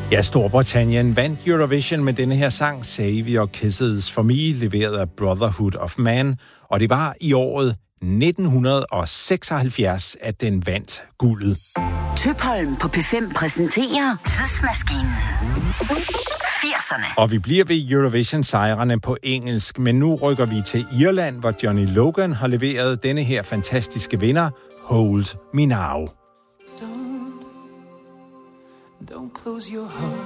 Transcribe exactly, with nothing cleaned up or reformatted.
Ja, Storbritannien vandt Eurovision med denne her sang, Save Your Kisses For Me, leveret af Brotherhood of Man, og det var i året nitten seksoghalvfjerds, at den vandt guldet. Tøpholm på P fem præsenterer Tidsmaskinen. firserne. Og vi bliver ved Eurovision-sejrene på engelsk, men nu rykker vi til Irland, hvor Johnny Logan har leveret denne her fantastiske vinder, Hold Me Now. Don't, don't close your heart.